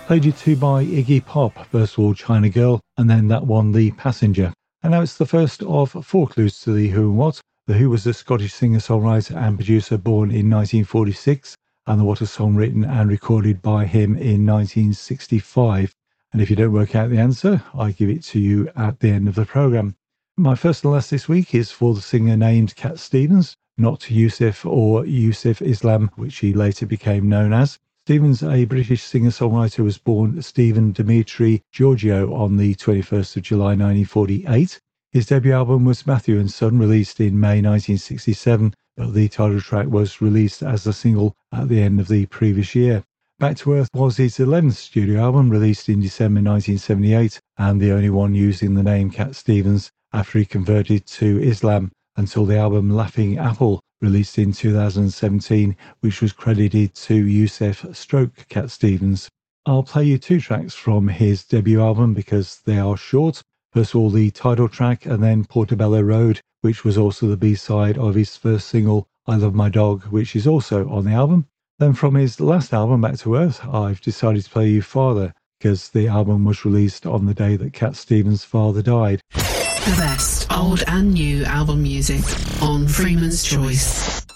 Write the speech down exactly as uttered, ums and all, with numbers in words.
Played you two by Iggy Pop, first of all China Girl, and then that one The Passenger. And now it's the first of four clues to The Who and What. The Who was a Scottish singer-songwriter and producer born in nineteen forty-six, and the What a song written and recorded by him in nineteen sixty-five. And if you don't work out the answer, I give it to you at the end of the programme. My first and last this week is for the singer named Cat Stevens, not Yusuf or Yusuf Islam, which he later became known as. Stevens, a British singer-songwriter, was born Stephen Dimitri Giorgio on the twenty-first of July nineteen forty-eight. His debut album was Matthew and Son, released in May nineteen sixty-seven, but the title track was released as a single at the end of the previous year. Back to Earth was his eleventh studio album, released in December nineteen seventy-eight, and the only one using the name Cat Stevens after he converted to Islam, until the album Laughing Apple, released in two thousand seventeen, which was credited to Yusuf Stroke Cat Stevens. I'll play you two tracks from his debut album because they are short. First of all, the title track, and then Portobello Road, which was also the B-side of his first single, I Love My Dog, which is also on the album. Then from his last album, Back to Earth, I've decided to play you Father, because the album was released on the day that Cat Stevens' father died. The best old and new album music on Freeman's Choice.